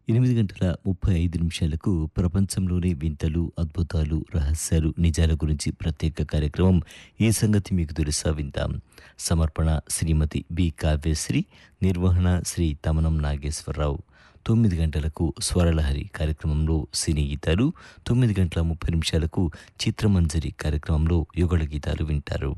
8 గంటల 35 నిమిషాలకు ప్రపంచంలోని వింతలు, అద్భుతాలు, రహస్యాలు, నిజాల గురించి ప్రత్యేక కార్యక్రమం ఈ సంగతి మీకు తెలుసా విందాం. సమర్పణ శ్రీమతి బి కావ్యశ్రీ, నిర్వహణ శ్రీ తమనం నాగేశ్వరరావు. 9 గంటలకు స్వరలహరి కార్యక్రమంలో సినీ గీతాలు, 9 గంటల 30 నిమిషాలకు చిత్రమంజరి కార్యక్రమంలో యుగళ గీతాలు వింటారు.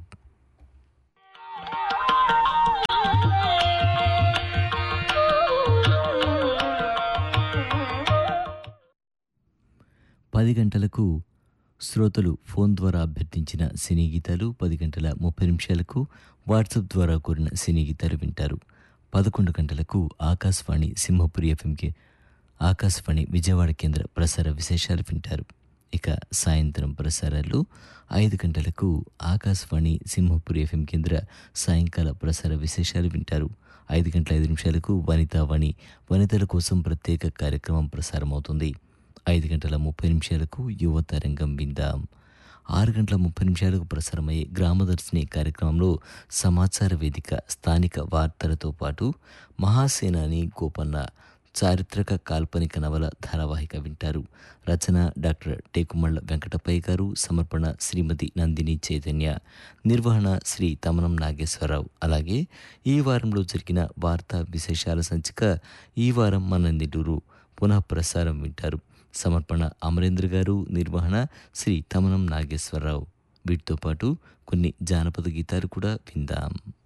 పది గంటలకు శ్రోతలు ఫోన్ ద్వారా అభ్యర్థించిన సినీ గీతాలు, 10 గంటల 30 నిమిషాలకు వాట్సాప్ ద్వారా కోరిన సినీ గీతాలు వింటారు. 11 గంటలకు ఆకాశవాణి సింహపురి ఎఫ్ఎంకి ఆకాశవాణి విజయవాడ కేంద్ర ప్రసార విశేషాలు వింటారు. ఇక సాయంత్రం ప్రసారాల్లో 5 గంటలకు ఆకాశవాణి సింహపురి ఎఫ్ఎం కేంద్ర సాయంకాల ప్రసార విశేషాలు వింటారు. 5 గంటల 5 నిమిషాలకు వనితావాణి, వనితల కోసం ప్రత్యేక కార్యక్రమం ప్రసారమవుతుంది. 5 గంటల 30 నిమిషాలకు యువత రంగం విందాం. 6 గంటల 30 నిమిషాలకు ప్రసారమయ్యే గ్రామదర్శిని కార్యక్రమంలో సమాచార వేదిక, స్థానిక వార్తలతో పాటు మహాసేనాని గోపన్న చారిత్రక కాల్పనిక నవల ధారావాహిక వింటారు. రచన డాక్టర్ టేకుమళ్ళ వెంకటపయ్య గారు, సమర్పణ శ్రీమతి నందిని చైతన్య, నిర్వహణ శ్రీ తమనం నాగేశ్వరరావు. అలాగే ఈ వారంలో జరిగిన వార్తా విశేషాల సంచిక ఈ వారం మన నెల్లూరు పునః ప్రసారం వింటారు. సమర్పణ అమరేంద్ర గారు, నిర్వహణ శ్రీ తమనం నాగేశ్వరరావు. వీటితో పాటు కొన్ని జానపద గీతాలు కూడా విందాం.